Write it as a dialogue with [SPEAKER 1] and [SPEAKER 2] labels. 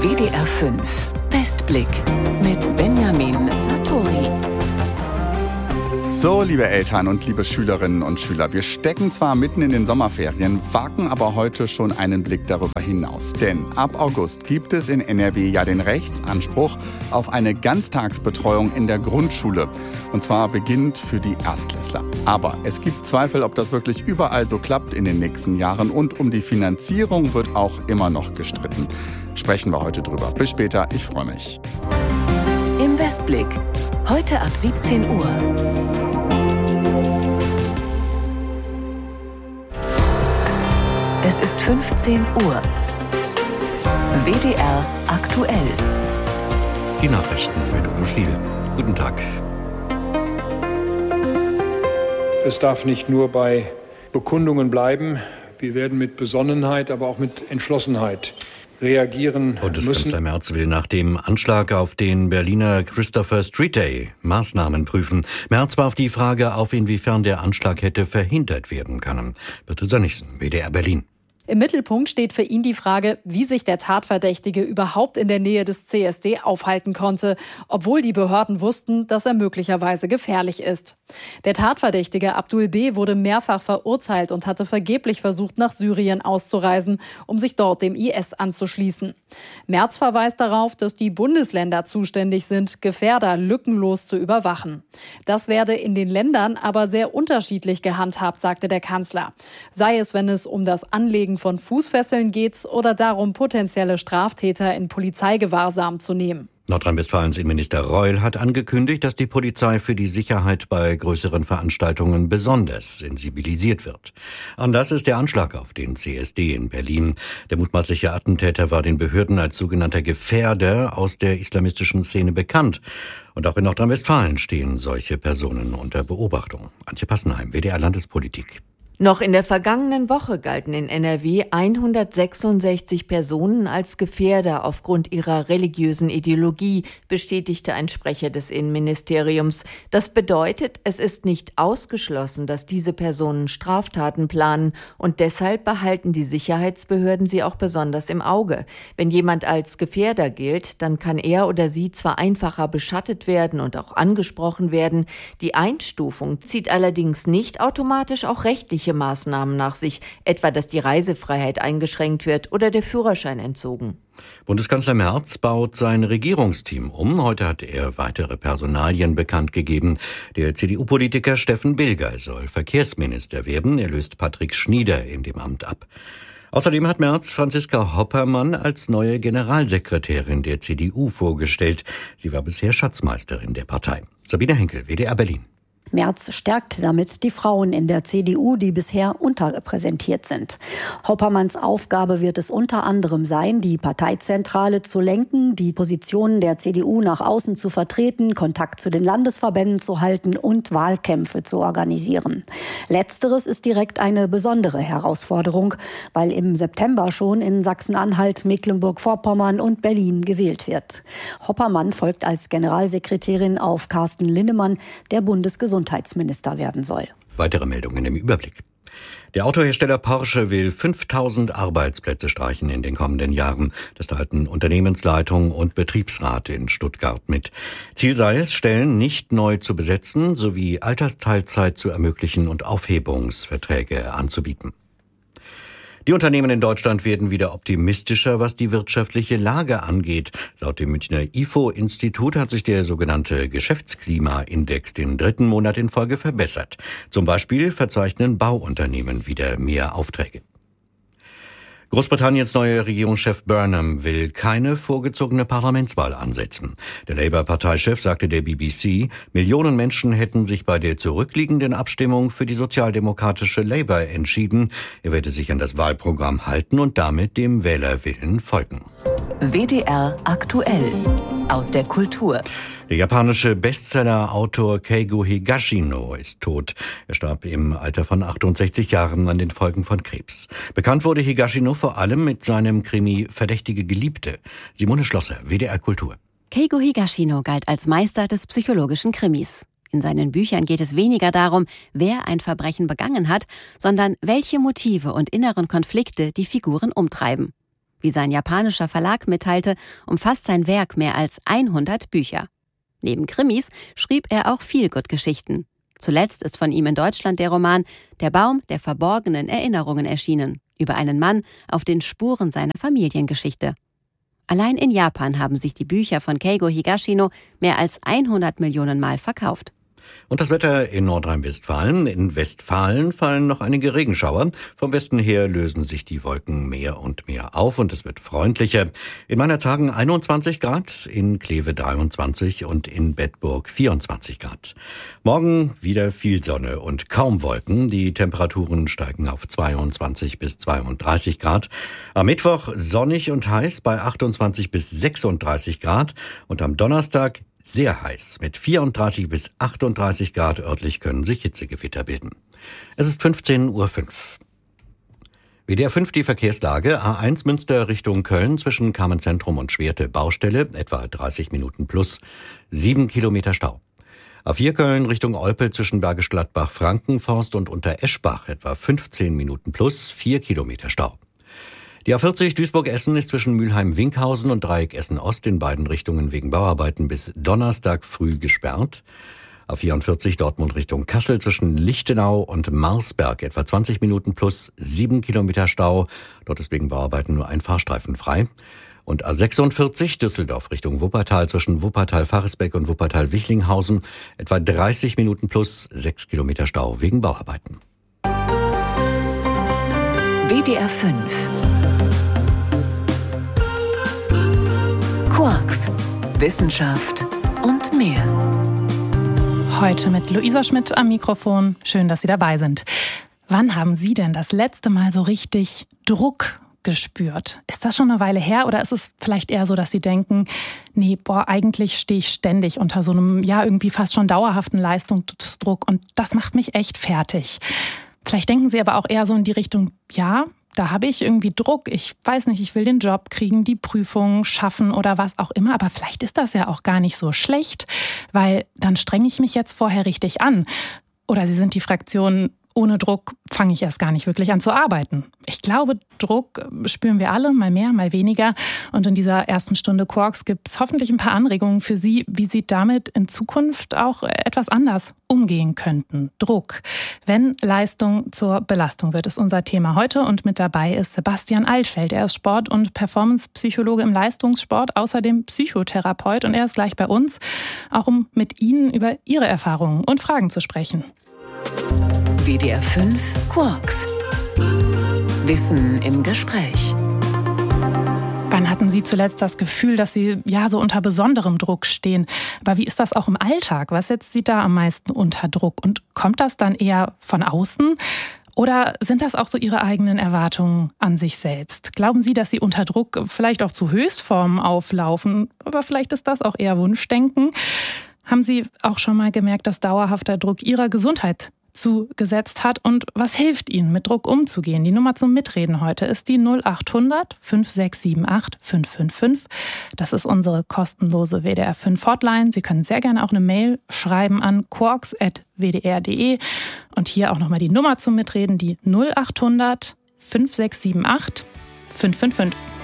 [SPEAKER 1] WDR 5 Westblick mit Benjamin Satori.
[SPEAKER 2] So, liebe Eltern und liebe Schülerinnen und Schüler, wir stecken zwar mitten in den Sommerferien, wagen aber heute schon einen Blick darüber hinaus. Denn ab August gibt es in NRW ja den Rechtsanspruch auf eine Ganztagsbetreuung in der Grundschule. Und zwar beginnend für die Erstklässler. Aber es gibt Zweifel, ob das wirklich überall so klappt in den nächsten Jahren. Und um die Finanzierung wird auch immer noch gestritten. Sprechen wir heute drüber. Bis später, ich freue mich.
[SPEAKER 1] Im Westblick, heute ab 17 Uhr. Es ist 15 Uhr. WDR aktuell.
[SPEAKER 3] Die Nachrichten mit Udo Schiel. Guten Tag.
[SPEAKER 4] Es darf nicht nur bei Bekundungen bleiben. Wir werden mit Besonnenheit, aber auch mit Entschlossenheit reagieren müssen.
[SPEAKER 3] Bundeskanzler Merz will nach dem Anschlag auf den Berliner Christopher Street Day Maßnahmen prüfen. Merz warf die Frage auf, inwiefern der Anschlag hätte verhindert werden können. Birte Sönnigsen, WDR Berlin.
[SPEAKER 5] Im Mittelpunkt steht für ihn die Frage, wie sich der Tatverdächtige überhaupt in der Nähe des CSD aufhalten konnte, obwohl die Behörden wussten, dass er möglicherweise gefährlich ist. Der Tatverdächtige Abdul B. wurde mehrfach verurteilt und hatte vergeblich versucht, nach Syrien auszureisen, um sich dort dem IS anzuschließen. Merz verweist darauf, dass die Bundesländer zuständig sind, Gefährder lückenlos zu überwachen. Das werde in den Ländern aber sehr unterschiedlich gehandhabt, sagte der Kanzler. Sei es, wenn es um das Anlegen von Fußfesseln geht oder darum, potenzielle Straftäter in Polizeigewahrsam zu nehmen.
[SPEAKER 3] Nordrhein-Westfalens Innenminister Reul hat angekündigt, dass die Polizei für die Sicherheit bei größeren Veranstaltungen besonders sensibilisiert wird. Anders ist der Anschlag auf den CSD in Berlin. Der mutmaßliche Attentäter war den Behörden als sogenannter Gefährder aus der islamistischen Szene bekannt. Und auch in Nordrhein-Westfalen stehen solche Personen unter Beobachtung. Antje Passenheim, WDR Landespolitik.
[SPEAKER 6] Noch in der vergangenen Woche galten in NRW 166 Personen als Gefährder aufgrund ihrer religiösen Ideologie, bestätigte ein Sprecher des Innenministeriums. Das bedeutet, es ist nicht ausgeschlossen, dass diese Personen Straftaten planen und deshalb behalten die Sicherheitsbehörden sie auch besonders im Auge. Wenn jemand als Gefährder gilt, dann kann er oder sie zwar einfacher beschattet werden und auch angesprochen werden. Die Einstufung zieht allerdings nicht automatisch auch rechtliche Maßnahmen nach sich, etwa dass die Reisefreiheit eingeschränkt wird oder der Führerschein entzogen.
[SPEAKER 3] Bundeskanzler Merz baut sein Regierungsteam um. Heute hat er weitere Personalien bekannt gegeben. Der CDU-Politiker Steffen Bilger soll Verkehrsminister werden. Er löst Patrick Schnieder in dem Amt ab. Außerdem hat Merz Franziska Hoppermann als neue Generalsekretärin der CDU vorgestellt. Sie war bisher Schatzmeisterin der Partei. Sabine Henkel, WDR Berlin.
[SPEAKER 7] Merz stärkt damit die Frauen in der CDU, die bisher unterrepräsentiert sind. Hoppermanns Aufgabe wird es unter anderem sein, die Parteizentrale zu lenken, die Positionen der CDU nach außen zu vertreten, Kontakt zu den Landesverbänden zu halten und Wahlkämpfe zu organisieren. Letzteres ist direkt eine besondere Herausforderung, weil im September schon in Sachsen-Anhalt, Mecklenburg-Vorpommern und Berlin gewählt wird. Hoppermann folgt als Generalsekretärin auf Carsten Linnemann, der Bundesgesundheitsminister werden soll.
[SPEAKER 3] Weitere Meldungen im Überblick. Der Autohersteller Porsche will 5000 Arbeitsplätze streichen in den kommenden Jahren. Das teilten Unternehmensleitung und Betriebsrat in Stuttgart mit. Ziel sei es, Stellen nicht neu zu besetzen, sowie Altersteilzeit zu ermöglichen und Aufhebungsverträge anzubieten. Die Unternehmen in Deutschland werden wieder optimistischer, was die wirtschaftliche Lage angeht. Laut dem Münchner IFO-Institut hat sich der sogenannte Geschäftsklimaindex den 3. Monat in Folge verbessert. Zum Beispiel verzeichnen Bauunternehmen wieder mehr Aufträge. Großbritanniens neuer Regierungschef Burnham will keine vorgezogene Parlamentswahl ansetzen. Der Labour-Parteichef sagte der BBC, Millionen Menschen hätten sich bei der zurückliegenden Abstimmung für die sozialdemokratische Labour entschieden. Er werde sich an das Wahlprogramm halten und damit dem Wählerwillen folgen.
[SPEAKER 1] WDR aktuell aus der Kultur.
[SPEAKER 3] Der japanische Bestseller-Autor Keigo Higashino ist tot. Er starb im Alter von 68 Jahren an den Folgen von Krebs. Bekannt wurde Higashino vor allem mit seinem Krimi Verdächtige Geliebte. Simone Schlosser, WDR Kultur.
[SPEAKER 8] Keigo Higashino galt als Meister des psychologischen Krimis. In seinen Büchern geht es weniger darum, wer ein Verbrechen begangen hat, sondern welche Motive und inneren Konflikte die Figuren umtreiben. Wie sein japanischer Verlag mitteilte, umfasst sein Werk mehr als 100 Bücher. Neben Krimis schrieb er auch Feel-Good-Geschichten. Zuletzt ist von ihm in Deutschland der Roman »Der Baum der verborgenen Erinnerungen« erschienen, über einen Mann auf den Spuren seiner Familiengeschichte. Allein in Japan haben sich die Bücher von Keigo Higashino mehr als 100 Millionen Mal verkauft.
[SPEAKER 3] Und das Wetter in Nordrhein-Westfalen. In Westfalen fallen noch einige Regenschauer. Vom Westen her lösen sich die Wolken mehr und mehr auf und es wird freundlicher. In Meinerzhagen 21 Grad, in Kleve 23 und in Bedburg 24 Grad. Morgen wieder viel Sonne und kaum Wolken. Die Temperaturen steigen auf 22 bis 32 Grad. Am Mittwoch sonnig und heiß bei 28 bis 36 Grad und am Donnerstag sehr heiß. Mit 34 bis 38 Grad örtlich können sich Hitzegewitter bilden. Es ist 15:05 Uhr. WDR 5 die Verkehrslage. A1 Münster Richtung Köln zwischen Carmenzentrum und Schwerte Baustelle, etwa 30 Minuten plus, 7 Kilometer Stau. A4 Köln Richtung Olpe zwischen Bergisch Gladbach, Frankenforst und Untereschbach, etwa 15 Minuten plus, 4 Kilometer Stau. Die A40 Duisburg-Essen ist zwischen Mülheim-Winkhausen und Dreieck Essen-Ost in beiden Richtungen wegen Bauarbeiten bis Donnerstag früh gesperrt. A44 Dortmund Richtung Kassel zwischen Lichtenau und Marsberg etwa 20 Minuten plus 7 Kilometer Stau. Dort ist wegen Bauarbeiten nur ein Fahrstreifen frei. Und A46 Düsseldorf Richtung Wuppertal zwischen Wuppertal-Faresbeck und Wuppertal-Wichlinghausen etwa 30 Minuten plus 6 Kilometer Stau wegen Bauarbeiten.
[SPEAKER 1] WDR 5 Quarks, Wissenschaft und mehr.
[SPEAKER 9] Heute mit Luisa Schmidt am Mikrofon. Schön, dass Sie dabei sind. Wann haben Sie denn das letzte Mal so richtig Druck gespürt? Ist das schon eine Weile her oder ist es vielleicht eher so, dass Sie denken, eigentlich stehe ich ständig unter so einem, irgendwie fast schon dauerhaften Leistungsdruck und das macht mich echt fertig. Vielleicht denken Sie aber auch eher so in die Richtung, da habe ich irgendwie Druck. Ich weiß nicht, ich will den Job kriegen, die Prüfung schaffen oder was auch immer. Aber vielleicht ist das ja auch gar nicht so schlecht, weil dann strenge ich mich jetzt vorher richtig an. Oder Sie sind die Fraktion, ohne Druck fange ich erst gar nicht wirklich an zu arbeiten. Ich glaube, Druck spüren wir alle, mal mehr, mal weniger. Und in dieser ersten Stunde Quarks gibt es hoffentlich ein paar Anregungen für Sie, wie Sie damit in Zukunft auch etwas anders umgehen könnten. Druck. Wenn Leistung zur Belastung wird, ist unser Thema heute. Und mit dabei ist Sebastian Altfeld. Er ist Sport- und Performance-Psychologe im Leistungssport, außerdem Psychotherapeut. Und er ist gleich bei uns, auch um mit Ihnen über Ihre Erfahrungen und Fragen zu sprechen.
[SPEAKER 1] WDR 5 Quarks. Wissen im Gespräch.
[SPEAKER 9] Wann hatten Sie zuletzt das Gefühl, dass Sie so unter besonderem Druck stehen? Aber wie ist das auch im Alltag? Was setzt Sie da am meisten unter Druck? Und kommt das dann eher von außen? Oder sind das auch so Ihre eigenen Erwartungen an sich selbst? Glauben Sie, dass Sie unter Druck vielleicht auch zu Höchstformen auflaufen? Aber vielleicht ist das auch eher Wunschdenken. Haben Sie auch schon mal gemerkt, dass dauerhafter Druck Ihrer Gesundheit zugesetzt hat und was hilft Ihnen, mit Druck umzugehen? Die Nummer zum Mitreden heute ist die 0800 5678 555. Das ist unsere kostenlose WDR 5 Hotline. Sie können sehr gerne auch eine Mail schreiben an quarks@wdr.de und hier auch nochmal die Nummer zum Mitreden, die 0800 5678 555.